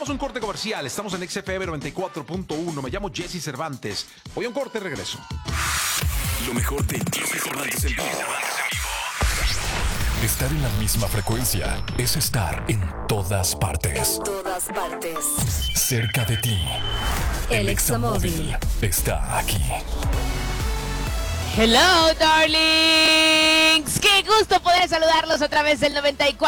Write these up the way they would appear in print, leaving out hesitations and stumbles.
Vamos a un corte comercial. Estamos en XFM 94.1. Me llamo Jesse Cervantes. Voy a un corte y regreso. Lo mejor de Jesse Cervantes en vivo. Estar en la misma frecuencia es estar en todas partes. En todas partes. Cerca de ti. El Examóvil está aquí. Hello, darlings. Qué gusto poder saludarlos a través del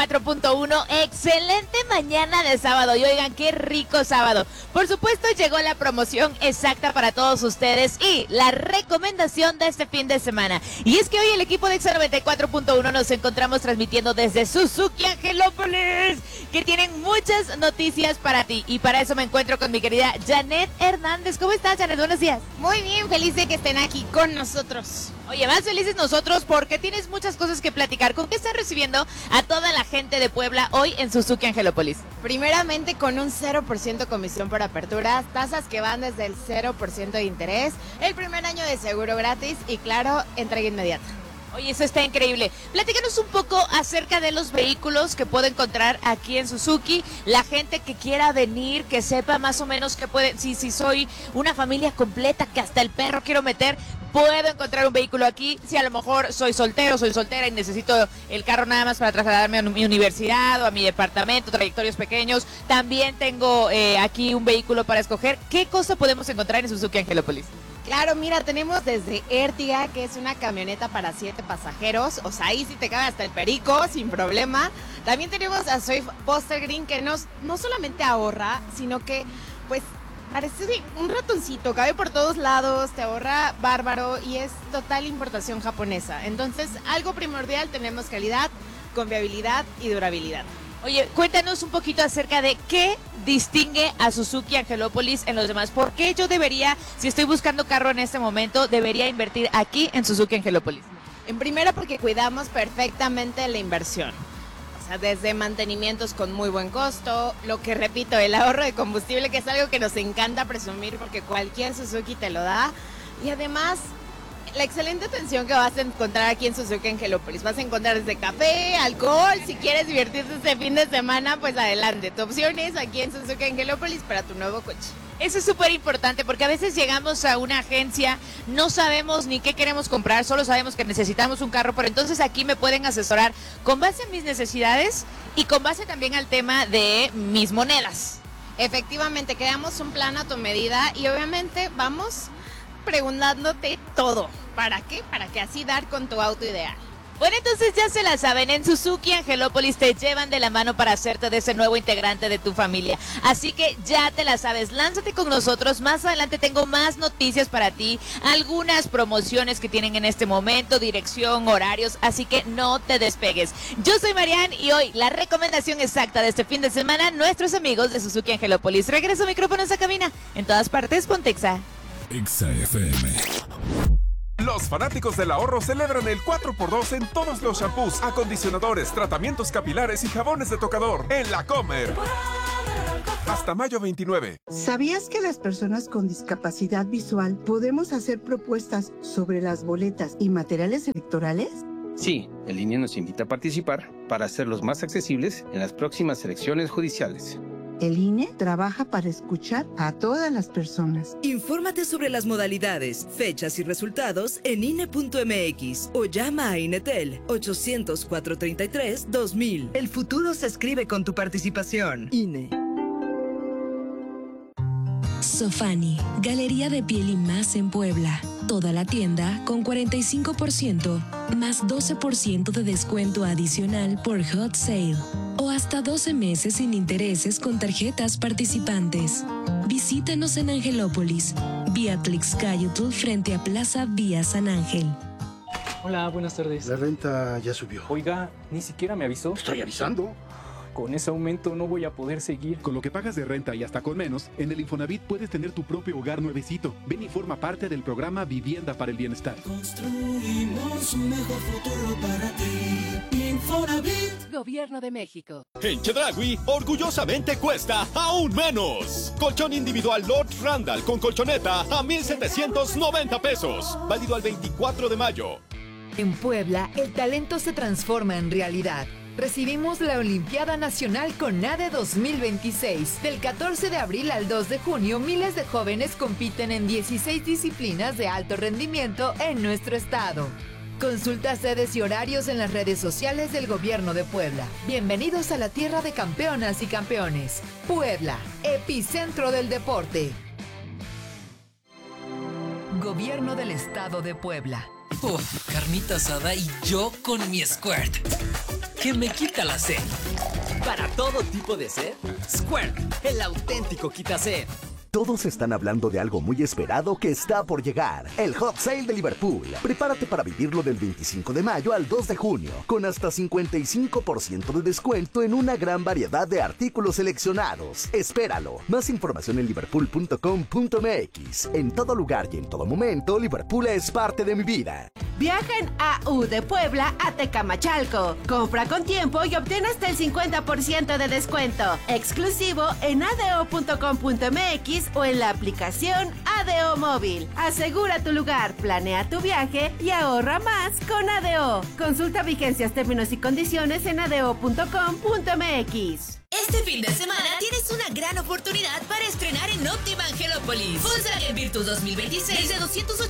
94.1. Excelente mañana de sábado. Y oigan, qué rico sábado. Por supuesto, llegó la promoción exacta para todos ustedes y la recomendación de este fin de semana. Y es que hoy el equipo de Exa 94.1 nos encontramos transmitiendo desde Suzuki Angelópolis, que tienen muchas noticias para ti. Y para eso me encuentro con mi querida Janet Hernández. ¿Cómo estás, Janet? Buenos días. Muy bien, feliz de que estén aquí con nosotros. Oye, más felices nosotros porque tienes muchas cosas que platicar. ¿Con qué estás recibiendo a toda la gente de Puebla hoy en Suzuki Angelópolis? Primeramente con un 0% comisión por apertura, tasas que van desde el 0% de interés, el primer año de seguro gratis y claro, entrega inmediata. Oye, eso está increíble. Platícanos un poco acerca de los vehículos que puedo encontrar aquí en Suzuki. La gente que quiera venir, que sepa más o menos que puede, si soy una familia completa, que hasta el perro quiero meter, puedo encontrar un vehículo aquí. Si a lo mejor soy soltero, soy soltera y necesito el carro nada más para trasladarme a mi universidad o a mi departamento, trayectorios pequeños, también tengo aquí un vehículo para escoger. ¿Qué cosa podemos encontrar en Suzuki Angelópolis? Claro, mira, tenemos desde Ertiga, que es una camioneta para 7 pasajeros, o sea, ahí sí te cabe hasta el perico, sin problema. También tenemos a Swift Buster Green, que no solamente ahorra, sino que, pues, parece un ratoncito, cabe por todos lados, te ahorra bárbaro y es total importación japonesa. Entonces, algo primordial, tenemos calidad, confiabilidad y durabilidad. Oye, cuéntanos un poquito acerca de qué distingue a Suzuki Angelópolis en los demás. ¿Por qué yo debería, si estoy buscando carro en este momento, debería invertir aquí en Suzuki Angelópolis? En primera, porque cuidamos perfectamente la inversión. O sea, desde mantenimientos con muy buen costo, lo que repito, el ahorro de combustible, que es algo que nos encanta presumir porque cualquier Suzuki te lo da. Y además, la excelente atención que vas a encontrar aquí en Suzuki Angelópolis. Vas a encontrar desde café, alcohol. Si quieres divertirte este fin de semana, pues adelante. Tu opción es aquí en Suzuki Angelópolis para tu nuevo coche. Eso es súper importante porque a veces llegamos a una agencia, no sabemos ni qué queremos comprar, solo sabemos que necesitamos un carro, pero entonces aquí me pueden asesorar con base en mis necesidades y con base también al tema de mis monedas. Efectivamente, creamos un plan a tu medida y obviamente vamos preguntándote todo. ¿Para qué? Para que así dar con tu auto ideal. Bueno, entonces ya se la saben, en Suzuki Angelópolis te llevan de la mano para hacerte de ese nuevo integrante de tu familia. Así que ya te la sabes, lánzate con nosotros. Más adelante tengo más noticias para ti, algunas promociones que tienen en este momento, dirección, horarios, así que no te despegues. Yo soy Marian y hoy la recomendación exacta de este fin de semana, nuestros amigos de Suzuki Angelópolis. Regreso micrófonos a cabina, en todas partes, ponte Exa. Exa FM. Los fanáticos del ahorro celebran el 4x2 en todos los shampoos, acondicionadores, tratamientos capilares y jabones de tocador en La Comer. Hasta mayo 29. ¿Sabías que las personas con discapacidad visual podemos hacer propuestas sobre las boletas y materiales electorales? Sí, el INE nos invita a participar para hacerlos más accesibles en las próximas elecciones judiciales. El INE trabaja para escuchar a todas las personas. Infórmate sobre las modalidades, fechas y resultados en INE.mx o llama a INETEL 800-433-2000. El futuro se escribe con tu participación. INE. Sofani, Galería de Piel y Más en Puebla. Toda la tienda con 45% más 12% de descuento adicional por Hot Sale. O hasta 12 meses sin intereses con tarjetas participantes. Visítanos en Angelópolis, vía Tlixcayotl frente a Plaza Vía San Ángel. Hola, buenas tardes. La renta ya subió. Oiga, ni siquiera me avisó. Estoy avisando. Con ese aumento no voy a poder seguir. Con lo que pagas de renta y hasta con menos, en el Infonavit puedes tener tu propio hogar nuevecito. Ven y forma parte del programa Vivienda para el Bienestar. Construimos un mejor futuro para ti. Infonavit. Gobierno de México. En Chedraui, orgullosamente cuesta aún menos. Colchón individual Lord Randall con colchoneta a 1,790 pesos. Válido al 24 de mayo. En Puebla, el talento se transforma en realidad. Recibimos la Olimpiada Nacional CONADE 2026. Del 14 de abril al 2 de junio, miles de jóvenes compiten en 16 disciplinas de alto rendimiento en nuestro estado. Consulta sedes y horarios en las redes sociales del Gobierno de Puebla. Bienvenidos a la tierra de campeonas y campeones. Puebla, epicentro del deporte. Gobierno del Estado de Puebla. Uf, carnita asada y yo con mi Squirt, que me quita la sed. Para todo tipo de sed, Squirt, el auténtico quita-sed. Todos están hablando de algo muy esperado que está por llegar, el Hot Sale de Liverpool. Prepárate para vivirlo del 25 de mayo al 2 de junio, con hasta 55% de descuento en una gran variedad de artículos seleccionados. Espéralo. Más información en liverpool.com.mx. En todo lugar y en todo momento, Liverpool es parte de mi vida. Viaja en AU de Puebla a Tecamachalco. Compra con tiempo y obtén hasta el 50% de descuento. Exclusivo en adeo.com.mx o en la aplicación ADO Móvil. Asegura tu lugar, planea tu viaje y ahorra más con ADO. Consulta vigencias, términos y condiciones en adeo.com.mx. Este fin de semana tienes una gran oportunidad para estrenar en Óptima Angelópolis. Volkswagen Virtus 2026 de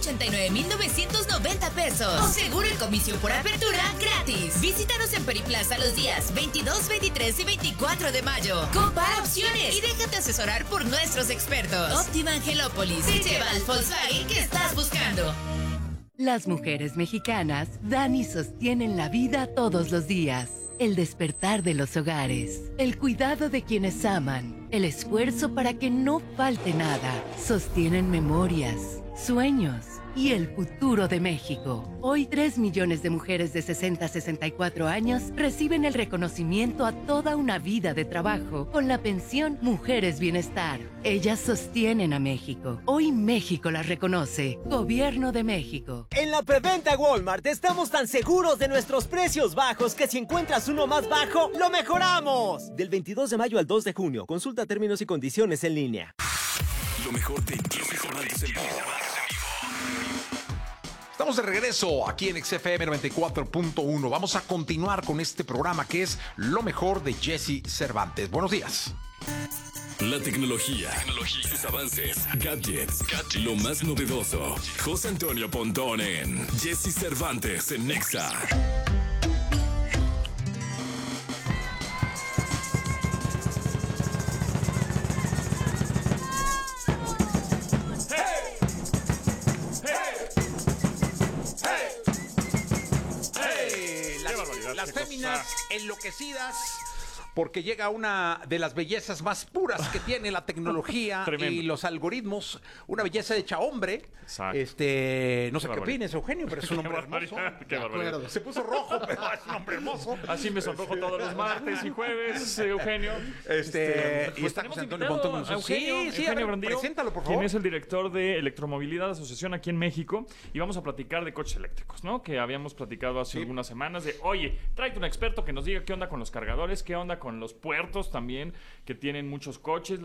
289,990 pesos. O seguro el comicio por apertura gratis. Visítanos en Periplaza los días 22, 23 y 24 de mayo. Compara opciones y déjate asesorar por nuestros expertos. Óptima Angelópolis te lleva al Volkswagen que estás buscando. Las mujeres mexicanas dan y sostienen la vida todos los días. El despertar de los hogares, el cuidado de quienes aman, el esfuerzo para que no falte nada, sostienen memorias, sueños y el futuro de México. Hoy 3 millones de mujeres de 60 a 64 años reciben el reconocimiento a toda una vida de trabajo con la pensión Mujeres Bienestar. Ellas sostienen a México. Hoy México las reconoce. Gobierno de México. En la preventa Walmart estamos tan seguros de nuestros precios bajos que si encuentras uno más bajo, ¡lo mejoramos! Del 22 de mayo al 2 de junio. Consulta términos y condiciones en línea. Lo mejor de Jesse Cervantes en vivo. Estamos de regreso aquí en XFM 94.1. Vamos a continuar con este programa que es Lo mejor de Jesse Cervantes. Buenos días. La tecnología, sus avances, gadgets, lo más novedoso. José Antonio Pontón en Jesse Cervantes en Nexa. Las féminas enloquecidas porque llega una de las bellezas más puras que tiene la tecnología y los algoritmos, una belleza hecha hombre. Exacto. No sé qué opines, Eugenio, pero es un hombre hermoso. Qué barbaridad. Se puso rojo, pero es un hombre hermoso. Así me sonrojo todos los martes y jueves, Eugenio. Y está José Antonio Pontón con nosotros. Eugenio Brandillo, preséntalo, por favor. Quien es el director de Electromovilidad Asociación aquí en México. Y vamos a platicar de coches eléctricos, ¿no? Que habíamos platicado hace algunas semanas de, oye, tráete un experto que nos diga qué onda con los cargadores, qué onda con los puertos también, que tienen muchos coches,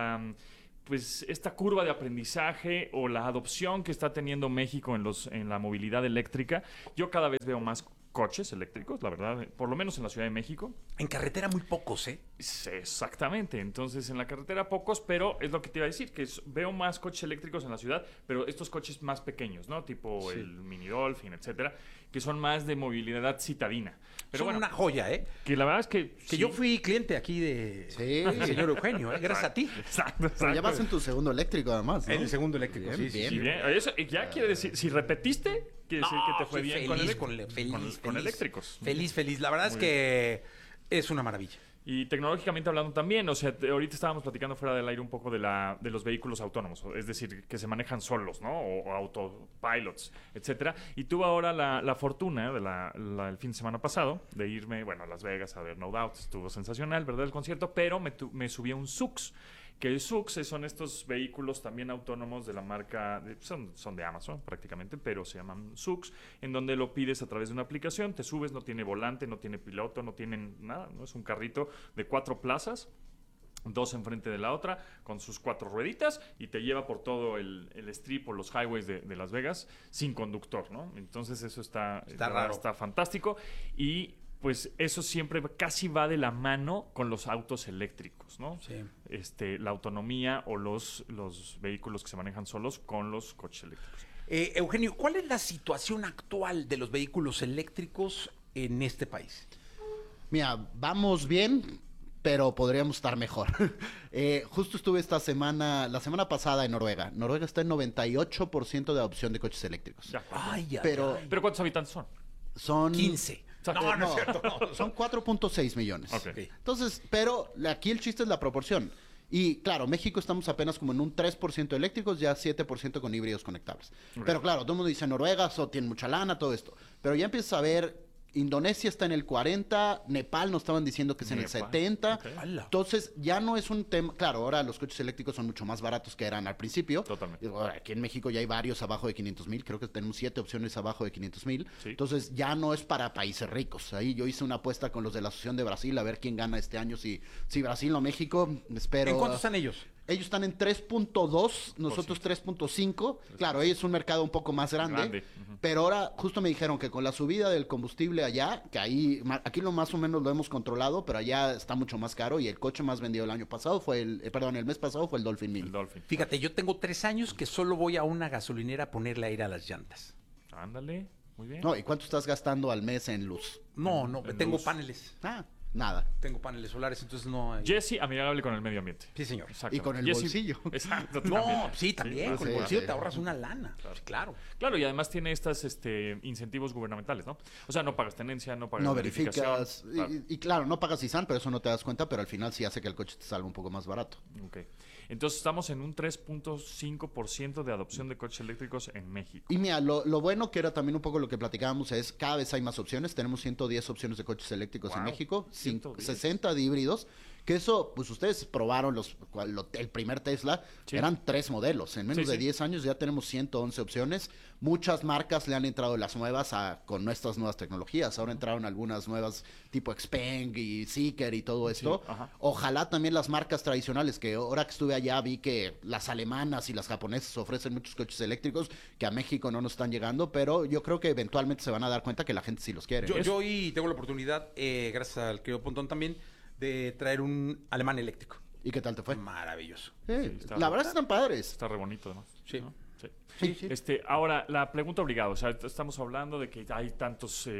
pues esta curva de aprendizaje o la adopción que está teniendo México en la movilidad eléctrica. Yo cada vez veo más coches eléctricos, la verdad, por lo menos en la Ciudad de México. En carretera muy pocos, ¿eh? Sí, exactamente. Entonces, en la carretera pocos, pero es lo que te iba a decir, que veo más coches eléctricos en la ciudad, pero estos coches más pequeños, ¿no? Tipo el Mini Dolphin, etcétera, que son más de movilidad citadina. Pero son una joya, ¿eh? Que la verdad es que yo fui cliente aquí de señor Eugenio, gracias a ti. Exacto. Pero ya vas en tu segundo eléctrico, además, ¿no? En el segundo eléctrico, bien, sí. Bien. Eso ya quiere decir, si repetiste, quiere decir que te fue bien con eléctricos. Feliz. La verdad es que es una maravilla. Y tecnológicamente hablando también, o sea, ahorita estábamos platicando fuera del aire un poco de los vehículos autónomos, es decir, que se manejan solos, ¿no? O autopilots, etcétera. Y tuve ahora la fortuna el fin de semana pasado de irme, a Las Vegas a ver No Doubt. Estuvo sensacional, ¿verdad? El concierto, pero me subí a un Zoox. Que el Zoox son estos vehículos también autónomos de la marca, son de Amazon prácticamente, pero se llaman Zoox, en donde lo pides a través de una aplicación, te subes, no tiene volante, no tiene piloto, no tienen nada, ¿no? Es un carrito de 4 plazas, 2 enfrente de la otra, con sus 4 rueditas, y te lleva por todo el strip o los highways de Las Vegas sin conductor, ¿no? Entonces eso está raro. Está fantástico. Y pues eso siempre casi va de la mano con los autos eléctricos, ¿no? Sí. La autonomía o los vehículos que se manejan solos con los coches eléctricos. Eugenio, ¿cuál es la situación actual de los vehículos eléctricos en este país? Mira, vamos bien, pero podríamos estar mejor. Justo estuve la semana pasada en Noruega. Noruega está en 98% de adopción de coches eléctricos. ¿Pero cuántos habitantes son? Son 15. No es cierto. No. Son 4.6 millones. Okay. Entonces, pero aquí el chiste es la proporción. Y claro, México estamos apenas como en un 3% eléctricos, ya 7% con híbridos conectables. Okay. Pero claro, todo el mundo dice Noruega, tiene mucha lana, todo esto. Pero ya empiezas a ver, Indonesia está en el 40, Nepal nos estaban diciendo que es en el 70. Okay. Entonces, ya no es un tema... Claro, ahora los coches eléctricos son mucho más baratos que eran al principio. Totalmente. Ahora, aquí en México ya hay varios abajo de 500,000. Creo que tenemos 7 opciones abajo de 500,000. Sí. Entonces, ya no es para países ricos. Ahí yo hice una apuesta con los de la Asociación de Brasil a ver quién gana este año, si Brasil o México. Espero... ¿En cuánto están ellos? Ellos están en 3.2, nosotros 3.5. Claro, ellos es un mercado un poco más grande. Pero ahora justo me dijeron que con la subida del combustible allá, que aquí lo más o menos lo hemos controlado, pero allá está mucho más caro y el coche más vendido el año pasado fue el mes pasado fue el Dolphin 1000. Fíjate, yo tengo 3 años que solo voy a una gasolinera a ponerle aire a las llantas. Ándale, muy bien. No, ¿y cuánto estás gastando al mes en luz? No, tengo luz. paneles. Nada. Tengo paneles solares, entonces no hay... Jesse, amigable con el medio ambiente. Sí, señor. Y con el bolsillo. Exacto. No, sí, también. Con el bolsillo te sí. ahorras una lana. Claro. Claro, y además tiene estas incentivos gubernamentales, ¿no? O sea, no pagas tenencia, no pagas No verificación. verificas. Claro. Y claro, no pagas ISAN, pero eso no te das cuenta, pero al final sí hace que el coche te salga un poco más barato. Ok. Entonces estamos en un 3.5% de adopción de coches eléctricos en México. Y mira, lo bueno que era también un poco lo que platicábamos es cada vez hay más opciones. Tenemos 110 opciones de coches eléctricos en México, 60 de híbridos. Que eso, pues ustedes probaron el primer Tesla, eran 3 modelos. En menos de 10 años ya tenemos 111 opciones. Muchas marcas le han entrado las nuevas con nuestras nuevas tecnologías. Ahora entraron algunas nuevas tipo Xpeng y Zeekr y todo esto. Ojalá también las marcas tradicionales, que ahora que estuve allá vi que las alemanas y las japonesas ofrecen muchos coches eléctricos que a México no nos están llegando, pero yo creo que eventualmente se van a dar cuenta que la gente sí los quiere. Yo hoy tengo la oportunidad, gracias al querido Pontón también, de traer un alemán eléctrico. ¿Y qué tal te fue? Maravilloso. La verdad están padres. Está re bonito además. Sí. ¿No? Sí. Ahora, la pregunta obligada, o sea, estamos hablando de que hay tantos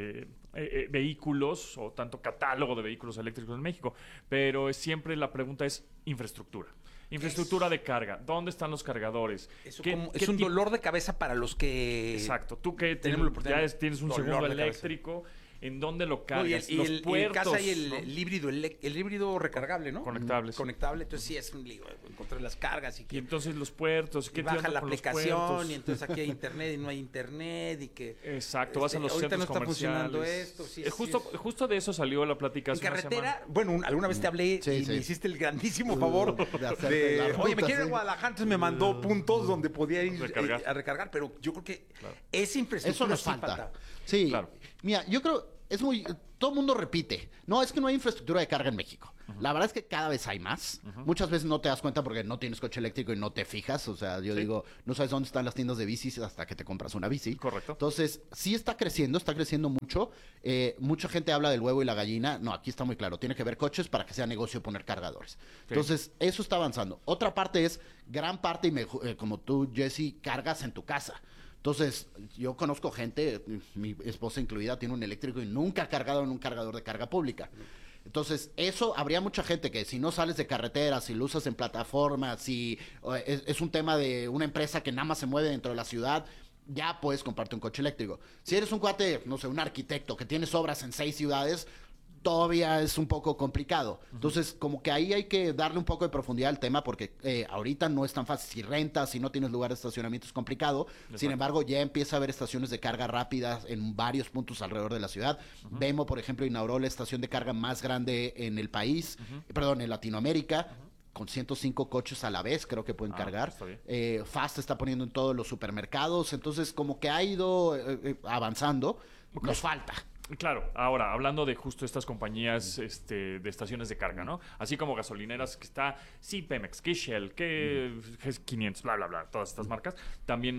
vehículos o tanto catálogo de vehículos eléctricos en México, pero siempre la pregunta es infraestructura. Infraestructura de carga. ¿Dónde están los cargadores? Es un dolor de cabeza para los que... Exacto. Tú que tenemos tienes un segundo eléctrico... ¿En dónde lo cargas? No, los puertos. En casa hay ¿no? el híbrido recargable, ¿no? Conectable. Conectable, entonces sí es un lío encontrar las cargas. Y entonces los puertos. Y baja la aplicación y entonces aquí hay internet y no hay internet y que... Exacto, vas a los ahorita centros no está comerciales. funcionando esto. Sí, justo de eso salió la plática. En carretera, bueno, alguna vez te hablé y me hiciste el grandísimo favor de... Oye, me quiero ir a Guadalajara, entonces me mandó puntos donde podía ir a recargar, pero yo creo que esa infraestructura eso nos falta. Sí, claro. Mira, yo creo... todo el mundo repite, no, es que no hay infraestructura de carga en México. La verdad es que cada vez hay más. Muchas veces no te das cuenta porque no tienes coche eléctrico y no te fijas. O sea, yo digo, no sabes dónde están las tiendas de bicis hasta que te compras una bici. Correcto. Entonces, sí está creciendo mucho. Mucha gente habla del huevo y la gallina. No, aquí está muy claro. Tiene que haber coches para que sea negocio poner cargadores. Entonces, eso está avanzando. Otra parte es, gran parte, como tú, Jesse, cargas en tu casa. Entonces, yo conozco gente, mi esposa incluida, tiene un eléctrico y nunca ha cargado en un cargador de carga pública. Entonces, eso, habría mucha gente que si no sales de carretera, si lo usas en plataformas, si es un tema de una empresa que nada más se mueve dentro de la ciudad, ya puedes comprarte un coche eléctrico. Si eres un cuate, no sé, un arquitecto que tienes obras en 6 ciudades, todavía es un poco complicado. Entonces, como que ahí hay que darle un poco de profundidad al tema porque ahorita no es tan fácil. Si rentas, si no tienes lugar de estacionamiento es complicado. Sin embargo, ya empieza a haber estaciones de carga rápidas en varios puntos alrededor de la ciudad. Vemo, por ejemplo, inauguró la estación de carga más grande en el país, en Latinoamérica. Con 105 coches a la vez, creo que pueden cargar. Fast está poniendo en todos los supermercados. Entonces, como que ha ido avanzando. Nos falta. Claro, ahora, hablando de justo estas compañías de estaciones de carga, ¿no? Así como gasolineras que está, sí, Pemex, que Shell, que G500, bla, bla, bla, todas estas marcas. También hay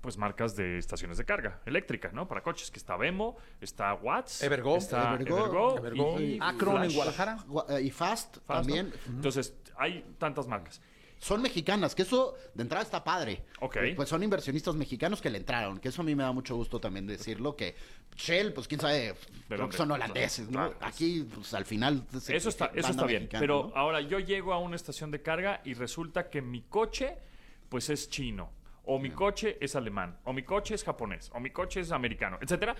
pues marcas de estaciones de carga eléctrica, ¿no? Para coches, que está Wemo, está Watts, Evergo, está Evergo, y Acron en Guadalajara y Fast también. ¿no? Entonces, hay tantas marcas. Son mexicanas, que eso de entrada está padre. Ok. Pues son inversionistas mexicanos que le entraron, que eso a mí me da mucho gusto también decirlo, que Shell, pues quién sabe, creo que son holandeses, ¿no? Claro. Aquí, pues al final... Eso está bien, pero ¿no? Ahora yo llego a una estación de carga y resulta que mi coche, pues es chino, o mi coche es alemán, o mi coche es japonés, o mi coche es americano, etcétera.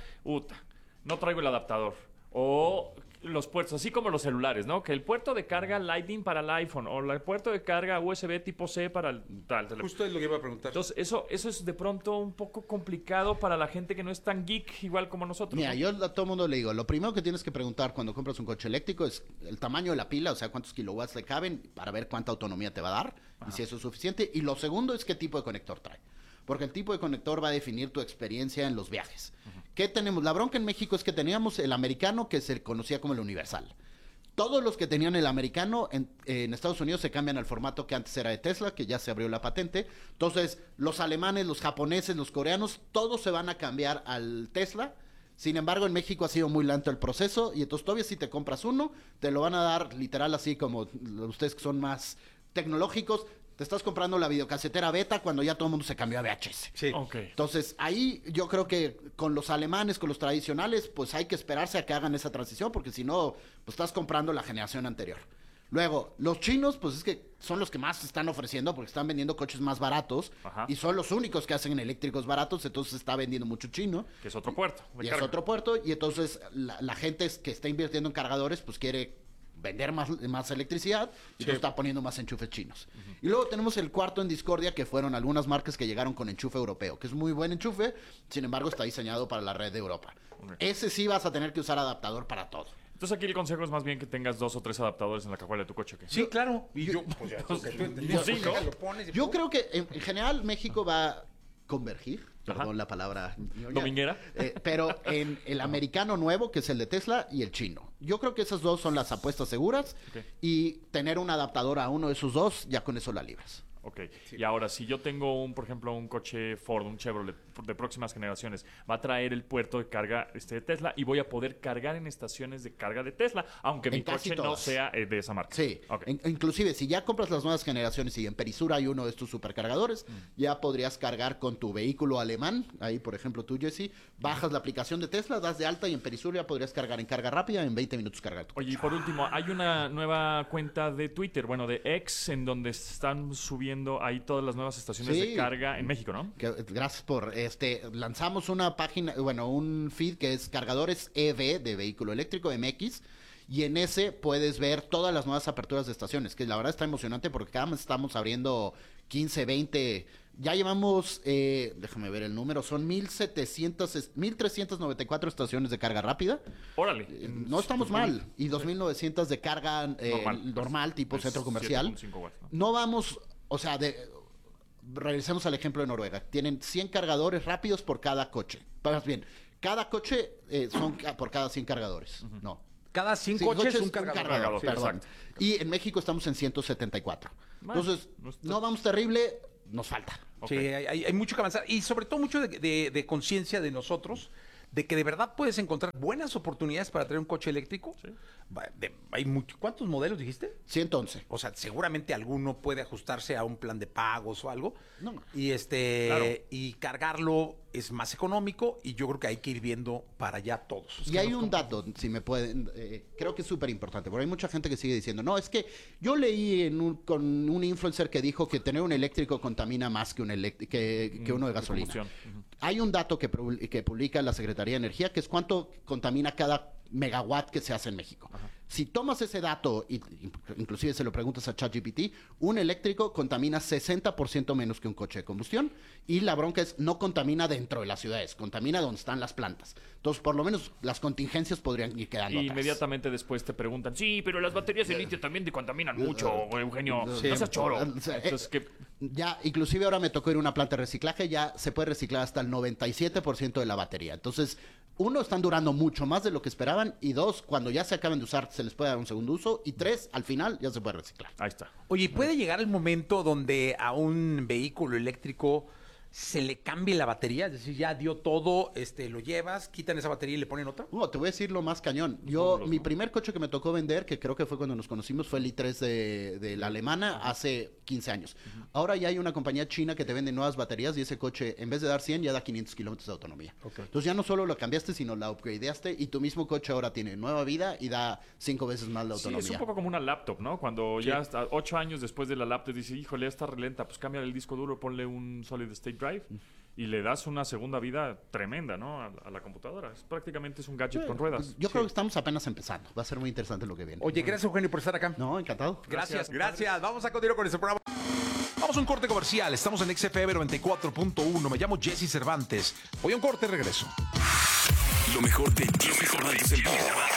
No traigo el adaptador. O los puertos, así como los celulares, ¿no? Que el puerto de carga Lightning para el iPhone o el puerto de carga USB tipo C para el tal teléfono. Justo es lo que iba a preguntar. Entonces, eso es de pronto un poco complicado para la gente que no es tan geek igual como nosotros. Mira, ¿no? yo a todo el mundo le digo, lo primero que tienes que preguntar cuando compras un coche eléctrico es el tamaño de la pila, o sea, cuántos kilowatts le caben para ver cuánta autonomía te va a dar y si eso es suficiente. Y lo segundo es qué tipo de conector trae. Porque el tipo de conector va a definir tu experiencia en los viajes. ¿Qué tenemos? La bronca en México es que teníamos el americano, que se conocía como el universal. Todos los que tenían el americano en Estados Unidos se cambian al formato que antes era de Tesla, que ya se abrió la patente. Entonces, los alemanes, los japoneses, los coreanos, todos se van a cambiar al Tesla. Sin embargo, en México ha sido muy lento el proceso y entonces todavía si te compras uno, te lo van a dar literal así como ustedes que son más tecnológicos. Te estás comprando la videocasetera beta cuando ya todo el mundo se cambió a VHS. Sí. Okay. Entonces, ahí yo creo que con los alemanes, con los tradicionales, pues hay que esperarse a que hagan esa transición, porque si no, pues estás comprando la generación anterior. Luego, los chinos, pues es que son los que más están ofreciendo porque están vendiendo coches más baratos. Ajá. Y son los únicos que hacen eléctricos baratos, entonces se está vendiendo mucho chino. Que es otro puerto. Y es otro puerto, y entonces la gente que está invirtiendo en cargadores, pues quiere vender más electricidad y entonces está poniendo más enchufes chinos. Y luego tenemos el cuarto en discordia, que fueron algunas marcas que llegaron con enchufe europeo, que es muy buen enchufe, sin embargo está diseñado para la red de Europa. Ese sí vas a tener que usar adaptador para todo. Entonces aquí el consejo es más bien que tengas 2 o 3 adaptadores en la cajuela de tu coche. ¿Qué? Sí, claro. Y yo pues ya, yo creo que en general México va a convergir. Perdón la palabra dominguera. Pero en el americano nuevo, que es el de Tesla, y el chino. Yo creo que esas dos son las apuestas seguras. Okay. Y tener un adaptador a uno de esos dos, ya con eso la libras. Ok. Sí. Y ahora, si yo tengo por ejemplo, un coche Ford, un Chevrolet de próximas generaciones, va a traer el puerto de carga de Tesla y voy a poder cargar en estaciones de carga de Tesla, aunque mi coche no sea de esa marca. Sí. Okay. Inclusive, si ya compras las nuevas generaciones y en Perisur hay uno de estos supercargadores, ya podrías cargar con tu vehículo alemán. Ahí, por ejemplo, tú, Jesse, bajas la aplicación de Tesla, das de alta y en Perisur ya podrías cargar en carga rápida, en 20 minutos cargar tu coche. Oye, y por último, hay una nueva cuenta de Twitter, bueno, de X, en donde están subiendo ahí todas las nuevas estaciones de carga en México, ¿no? Gracias por lanzamos una página, bueno, un feed que es Cargadores EV de Vehículo Eléctrico MX, y en ese puedes ver todas las nuevas aperturas de estaciones, que la verdad está emocionante porque cada mes estamos abriendo 15, 20, ya llevamos, déjame ver el número, son 1,394 estaciones de carga rápida. Órale. No estamos mal. Y 2,900 de carga normal tipo centro comercial. 7.5 watts, ¿no? No vamos, o sea, regresemos al ejemplo de Noruega. Tienen 100 cargadores rápidos por cada coche. Más bien, cada coche son por cada 100 cargadores. No. Cada 100 coches un cargador. Sí, perdón. Y en México estamos en 174. Entonces, no vamos terrible, nos falta. Okay. Sí, hay mucho que avanzar. Y sobre todo mucho de conciencia de nosotros, de que de verdad puedes encontrar buenas oportunidades para traer un coche eléctrico. Sí. ¿Cuántos modelos dijiste? 111. O sea, seguramente alguno puede ajustarse a un plan de pagos o algo. No. Y claro. Y cargarlo es más económico y yo creo que hay que ir viendo para allá todos. Y hay un dato, si me pueden, creo que es súper importante, porque hay mucha gente que sigue diciendo, no, es que yo leí con un influencer que dijo que tener un eléctrico contamina más que que uno de gasolina. Hay un dato que publica la Secretaría de Energía, que es cuánto contamina cada megawatt que se hace en México. Ajá. Si tomas ese dato y inclusive se lo preguntas a ChatGPT, un eléctrico contamina 60% menos que un coche de combustión, y la bronca es no contamina dentro de las ciudades, contamina donde están las plantas. Entonces, por lo menos las contingencias podrían ir quedando atrás. Inmediatamente después te preguntan, sí, pero las baterías de litio también te contaminan mucho, Eugenio, no seas choro. Entonces, ya, inclusive ahora me tocó ir a una planta de reciclaje, ya se puede reciclar hasta el 97% de la batería. Entonces, uno, están durando mucho más de lo que esperaban, y dos, cuando ya se acaben de usar, se les puede dar un segundo uso, y tres, al final ya se puede reciclar. Ahí está. Oye, ¿puede llegar el momento donde a un vehículo eléctrico se le cambie la batería, es decir, ya dio todo, lo llevas, quitan esa batería y le ponen otra. No, te voy a decir lo más cañón. Mi primer coche que me tocó vender, que creo que fue cuando nos conocimos, fue el i3 de la alemana hace 15 años. Ahora ya hay una compañía china que te vende nuevas baterías y ese coche, en vez de dar 100, ya da 500 kilómetros de autonomía. Entonces ya no solo lo cambiaste, sino la upgradeaste y tu mismo coche ahora tiene nueva vida y da 5 veces más la autonomía. Sí, es un poco como una laptop, ¿no? Cuando ya hasta 8 años después de la laptop dice, híjole, ya está relenta, pues cambia el disco duro, ponle un solid state drive y le das una segunda vida tremenda, ¿no? A la computadora. Prácticamente es un gadget con ruedas. Pues yo creo que estamos apenas empezando. Va a ser muy interesante lo que viene. Oye, gracias, Eugenio, por estar acá. No, encantado. Gracias. Vamos a continuar con este programa. Vamos a un corte comercial. Estamos en XFM 94.1. Me llamo Jesse Cervantes. Voy a un corte y regreso. Lo mejor de Jesse Cervantes en vivo.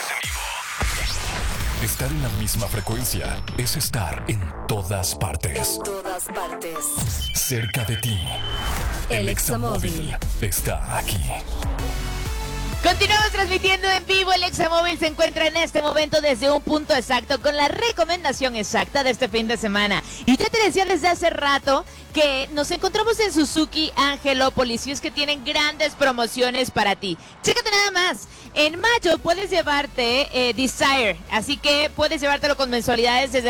Estar en la misma frecuencia es estar en todas partes. En todas partes. Cerca de ti. El Examóvil está aquí. Continuamos transmitiendo en vivo. El Examóvil se encuentra en este momento desde un punto exacto con la recomendación exacta de este fin de semana. Y yo te decía desde hace rato que nos encontramos en Suzuki Angelópolis y es que tienen grandes promociones para ti. Chécate nada más. En mayo puedes llevarte Desire, así que puedes llevártelo con mensualidades desde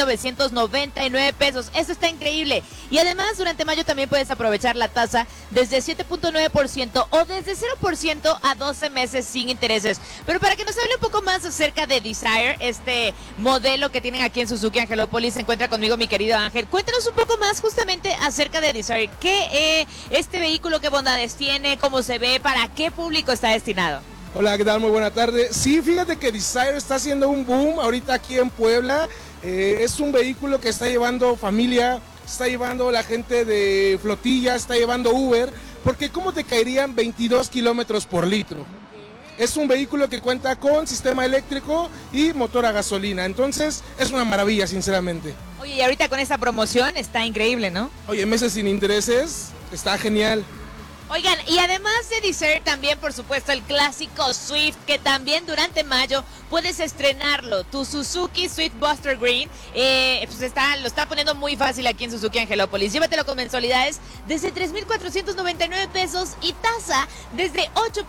2,999 pesos. Eso está increíble. Y además durante mayo también puedes aprovechar la tasa desde 7.9% o desde 0% a 12 meses sin intereses. Pero para que nos hable un poco más acerca de Desire, este modelo que tienen aquí en Suzuki Angelópolis, se encuentra conmigo mi querido Ángel. Cuéntanos un poco más justamente acerca de Desire. ¿Qué este vehículo, qué bondades tiene, cómo se ve, para qué público está destinado? Hola, ¿qué tal? Muy buena tarde. Sí, fíjate que Desire está haciendo un boom ahorita aquí en Puebla. Es un vehículo que está llevando familia, está llevando la gente de flotilla, está llevando Uber, porque ¿cómo te caerían 22 kilómetros por litro? Es un vehículo que cuenta con sistema eléctrico y motor a gasolina, entonces es una maravilla, sinceramente. Oye, y ahorita con esta promoción está increíble, ¿no? Oye, meses sin intereses, está genial. Oigan, y además de Desire también, por supuesto, el clásico Swift, que también durante mayo puedes estrenarlo. Tu Suzuki Swift Buster Green, pues lo está poniendo muy fácil aquí en Suzuki Angelópolis. Llévatelo con mensualidades desde 3,499 pesos y tasa desde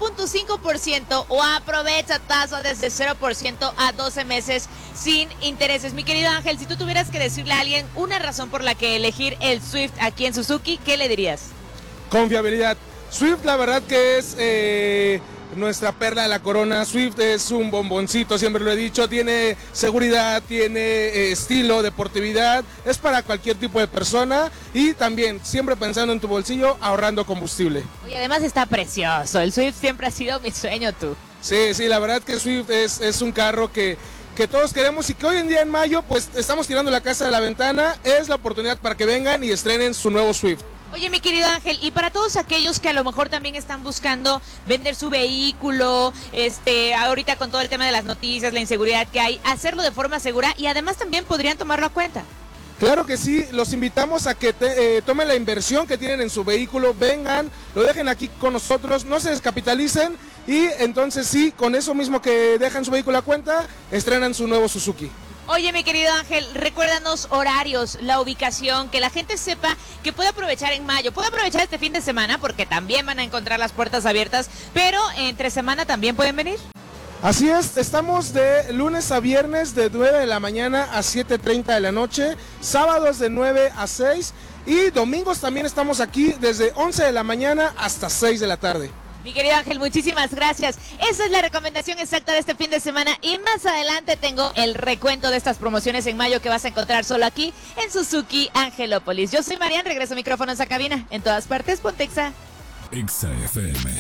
8.5% o aprovecha tasa desde 0% a 12 meses sin intereses. Mi querido Ángel, si tú tuvieras que decirle a alguien una razón por la que elegir el Swift aquí en Suzuki, ¿qué le dirías? Confiabilidad. Swift, la verdad que es nuestra perla de la corona. Swift es un bomboncito, siempre lo he dicho. Tiene seguridad, tiene estilo, deportividad. Es para cualquier tipo de persona y también siempre pensando en tu bolsillo, ahorrando combustible. Y además está precioso. El Swift siempre ha sido mi sueño, tú. Sí, la verdad que Swift es un carro que todos queremos y que hoy en día en mayo pues estamos tirando la casa de la ventana. Es la oportunidad para que vengan y estrenen su nuevo Swift. Oye, mi querido Ángel, y para todos aquellos que a lo mejor también están buscando vender su vehículo, ahorita con todo el tema de las noticias, la inseguridad que hay, hacerlo de forma segura y además también podrían tomarlo a cuenta. Claro que sí, los invitamos a que tomen la inversión que tienen en su vehículo, vengan, lo dejen aquí con nosotros, no se descapitalicen y entonces sí, con eso mismo que dejan su vehículo a cuenta, estrenan su nuevo Suzuki. Oye, mi querido Ángel, recuérdanos horarios, la ubicación, que la gente sepa que puede aprovechar en mayo, puede aprovechar este fin de semana porque también van a encontrar las puertas abiertas, pero entre semana también pueden venir. Así es, estamos de lunes a viernes de 9 de la mañana a 7:30 de la noche, sábados de 9 a 6 y domingos también estamos aquí desde 11 de la mañana hasta 6 de la tarde. Mi querido Ángel, muchísimas gracias. Esa es la recomendación exacta de este fin de semana y más adelante tengo el recuento de estas promociones en mayo que vas a encontrar solo aquí en Suzuki Angelópolis. Yo soy Marian, regreso micrófonos a cabina. En todas partes, ponte Exa. Exa FM.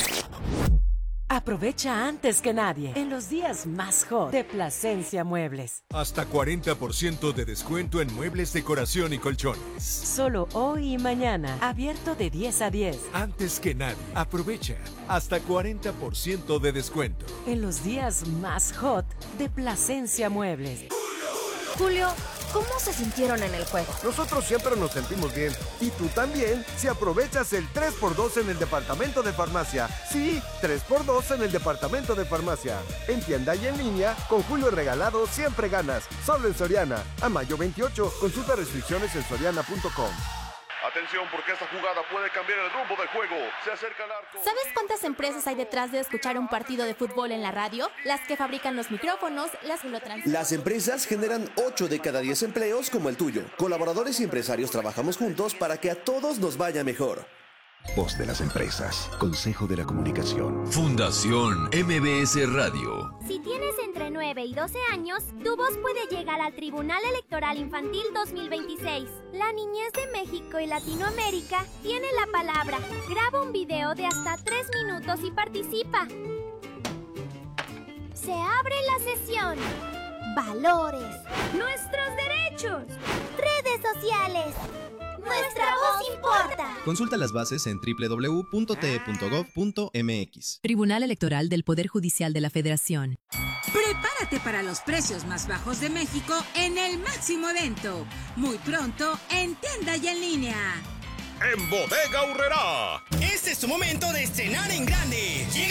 Aprovecha antes que nadie en los días más hot de Plasencia Muebles. Hasta 40% de descuento en muebles, decoración y colchones. Solo hoy y mañana, abierto de 10 a 10. Antes que nadie, aprovecha hasta 40% de descuento. En los días más hot de Plasencia Muebles. Julio, ¿cómo se sintieron en el juego? Nosotros siempre nos sentimos bien. Y tú también, si aprovechas el 3x2 en el departamento de farmacia. Sí, 3x2 en el departamento de farmacia. En tienda y en línea, con Julio regalado siempre ganas. Solo en Soriana. A mayo 28, consulta restricciones en soriana.com. Atención, porque esta jugada puede cambiar el rumbo del juego. Se acerca al arco. ¿Sabes cuántas empresas hay detrás de escuchar un partido de fútbol en la radio? Las que fabrican los micrófonos, las que lo transmiten. Las empresas generan 8 de cada 10 empleos como el tuyo. Colaboradores y empresarios trabajamos juntos para que a todos nos vaya mejor. Voz de las empresas. Consejo de la Comunicación. Fundación MBS Radio. Si tienes entre 9 y 12 años, tu voz puede llegar al Tribunal Electoral Infantil 2026. La niñez de México y Latinoamérica tiene la palabra. Graba un video de hasta 3 minutos y participa. Se abre la sesión. Valores. Nuestros derechos. Redes sociales. Nuestra voz importa. Consulta las bases en www.te.gov.mx. Tribunal Electoral del Poder Judicial de la Federación. Prepárate para los precios más bajos de México en el máximo evento. Muy pronto en tienda y en línea. En Bodega Aurrerá. Este es tu momento de estrenar en grande. Llega